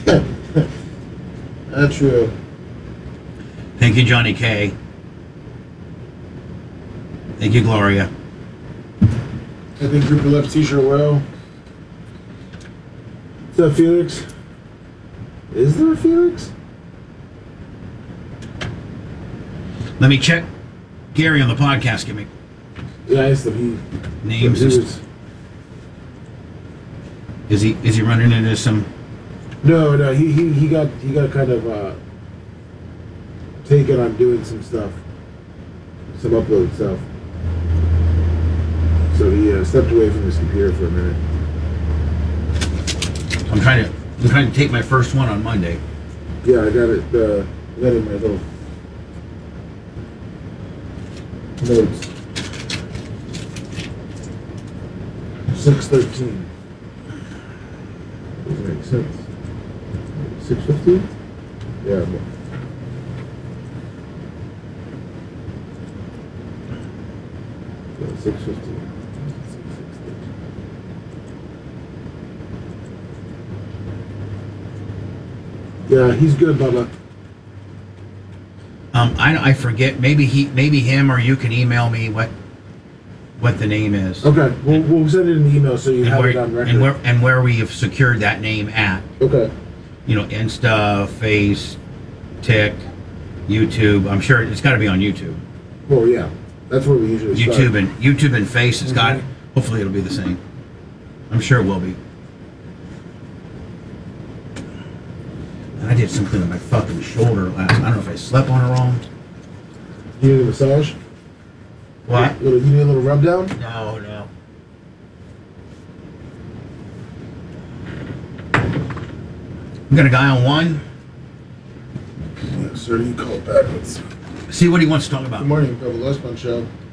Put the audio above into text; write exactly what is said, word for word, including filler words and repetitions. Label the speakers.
Speaker 1: That's true.
Speaker 2: Thank you, Johnny K. Thank you, Gloria.
Speaker 1: I think Group Left T-shirt well. What's up, Felix? Is there a Felix?
Speaker 2: Let me check Gary on the podcast. Give me
Speaker 1: Yeah, I asked him. He
Speaker 2: names.
Speaker 1: he
Speaker 2: Is,
Speaker 1: was,
Speaker 2: is he is he running into some?
Speaker 1: no, no. He, he he got he got kind of uh, taken on doing some stuff, some upload stuff. So he uh, stepped away from his computer for a minute.
Speaker 2: I'm trying to I'm trying to take my first one on Monday.
Speaker 1: Yeah, I got it. Uh, I got it in my little notes. Six thirteen. Does that make sense? Six fifteen? Yeah. But yeah, six fifteen. Yeah, he's good, Bubba.
Speaker 2: Um, I, I forget. Maybe he, maybe him, or you can email me what what the name is.
Speaker 1: Okay, we'll, we'll send it in the email so you
Speaker 2: and
Speaker 1: have
Speaker 2: where,
Speaker 1: it on record.
Speaker 2: and where and where we have secured that name at.
Speaker 1: Okay.
Speaker 2: You know, Insta, Face, Tik, YouTube. I'm sure it's got to be on YouTube.
Speaker 1: Well, yeah, that's where we usually start.
Speaker 2: YouTube and YouTube and Face. It's got.
Speaker 1: Mhm.
Speaker 2: Hopefully, it'll be the same. I'm sure it will be. And I did something to my fucking shoulder last. I don't know if I slept on it wrong.
Speaker 1: You need a massage?
Speaker 2: What?
Speaker 1: Little, you need a little rub down?
Speaker 2: No, no. We got a guy on one.
Speaker 1: Yeah, sir, you call it back. Let's
Speaker 2: See what he wants to talk about.
Speaker 1: Good morning, Double Less Punch Show.